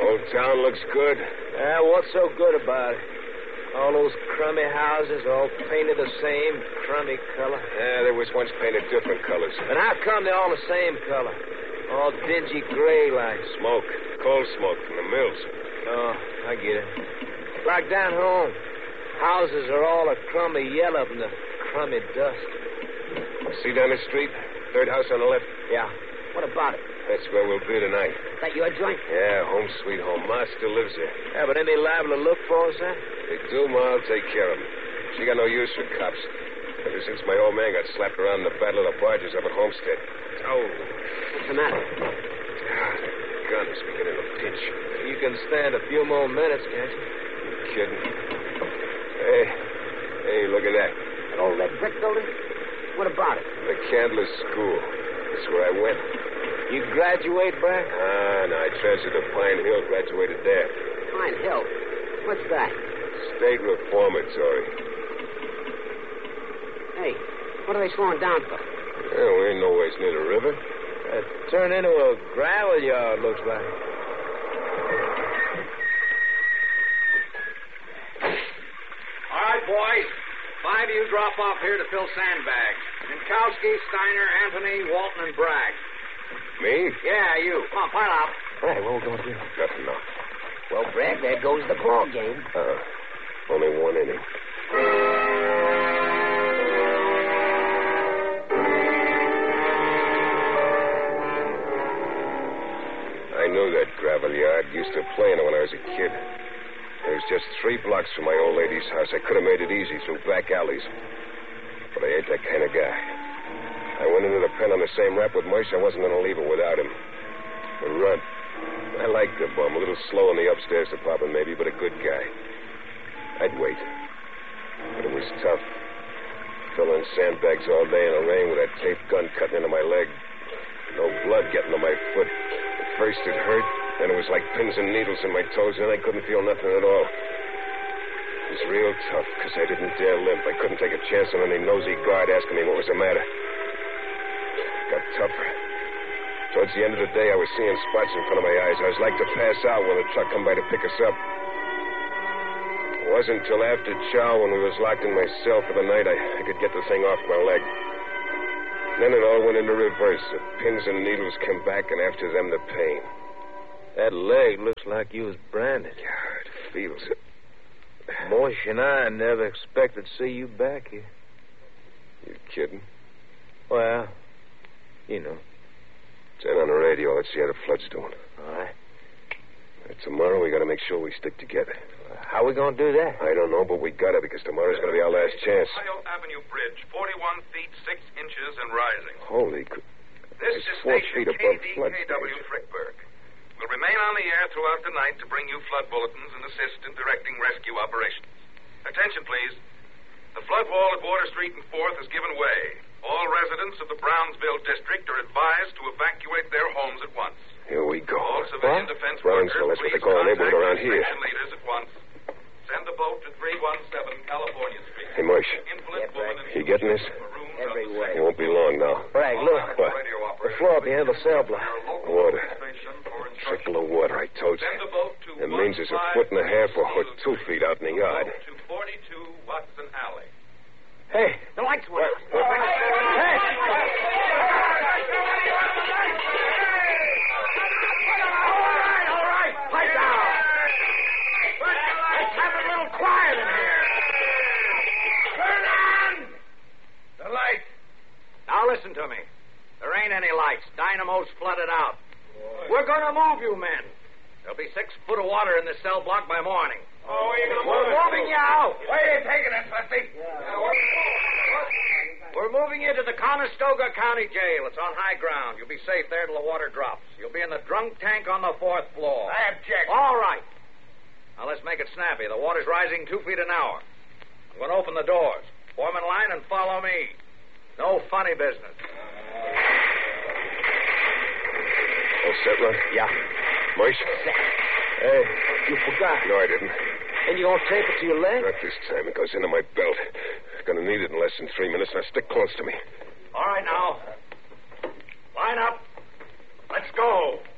Old town looks good. What's so good about it? All those crummy houses, all painted the same crummy color. They was once painted different colors. And how come they're all the same color? All dingy gray like. Smoke. Coal smoke from the mills. Oh, I get it. Like down home. Houses are all a crummy yellow from the crummy dust. See down the street? Third house on the left? Yeah. What about it? That's where we'll be tonight. That your joint? Yeah, home sweet home. Ma still lives there. Yeah, but ain't they liable to look for us, huh? They do, Ma. I'll take care of them. She got no use for cops. Ever since my old man got slapped around in the Battle of the Barges up at Homestead. Oh. What's the matter? The gun's beginning to pinch. You can stand a few more minutes, can't you? You kidding? Hey, look at that. That old red brick building? What about it? The Candler School. That's where I went. You graduate, Brad? No, I transferred to Pine Hill, graduated there. Pine Hill? What's that? State Reformatory. Hey, what are they slowing down for? Yeah, we ain't no ways near the river. It turned into a gravel yard, looks like. All right, boys. 5 of you drop off here to fill sandbags. Minkowski, Steiner, Anthony, Walton, and Bragg. Me? Yeah, you. Come on, pile out. Hey, what are we going to do? Nothing, no. Well, Bragg, there goes the ball game. Only one inning. I knew that gravel yard. Used to play in it when I was a kid. It was just 3 blocks from my old lady's house. I could have made it easy through back alleys. But I ain't that kind of guy. I went into the pen on the same rap with Moish. I wasn't going to leave it without him. The Runt. I liked the bum. A little slow in the upstairs department, maybe, but a good guy. I'd wait. But it was tough. Filling sandbags all day in the rain with that taped gun cutting into my leg. No blood getting to my foot. At first it hurt. Then it was like pins and needles in my toes, and I couldn't feel nothing at all. It was real tough, because I didn't dare limp. I couldn't take a chance on any nosy guard asking me what was the matter. Got tougher. Towards the end of the day, I was seeing spots in front of my eyes. I was like to pass out when the truck come by to pick us up. It wasn't until after chow, when we was locked in my cell for the night, I could get the thing off my leg. Then it all went into reverse. The pins and needles came back, and after them, the pain. That leg looks like you was branded. Yeah, it feels it. Moish and I never expected to see you back here. You kidding? Well, you know. Turn on the radio. Let's see how the flood's doing. All right. Tomorrow we got to make sure we stick together. How we going to do that? I don't know, but we got to, because tomorrow's going to be our last chance. Ohio Avenue Bridge, 41 feet 6 inches and rising. Holy... This It's is 4 station feet above flood KDKW stage. Frickburg. We'll remain on the air throughout the night to bring you flood bulletins and assist in directing rescue operations. Attention, please. The flood wall at Water Street and 4th has given way. All residents of the Brownsville district are advised to evacuate their homes at once. Here we go. All civilian defense Brownsville, workers, that's what they please call the neighborhood contact around here. station leaders at once. Send the boat to 317 California Street. Hey, Moish, Invalid woman and you getting this? maroons Every on the way. It won't be long now. Bragg, look. What? radio The operator. floor at the end of the cell block. Water. Station for instructions. Trickle of water, I told you. Send the boat to It means there's a foot and a half or 2 feet out in the yard. To 42 Watson Alley. Hey, the lights went out. Hey! All right. Pipe down. Let's have a little quiet in here. Turn on the light. Now listen to me. There ain't any lights. Dynamo's flooded out. We're going to move you men. There'll be 6 foot of water in this cell block by morning. Oh, where you going to We're moving you out. Where are you taking us, Lefty? We're moving you to the Conestoga County Jail. It's on high ground. You'll be safe there till the water drops. You'll be in the drunk tank on the 4th floor. I object. All right. Now let's make it snappy. The water's rising 2 feet an hour. I'm going to open the doors. Form in line and follow me. No funny business. All set, Runt? Yeah. Moish? Hey, you forgot. No, I didn't. And you gonna tape it to your leg? Not this time. It goes into my belt. Gonna need it in less than 3 minutes. Now stick close to me. All right, now. Line up. Let's go.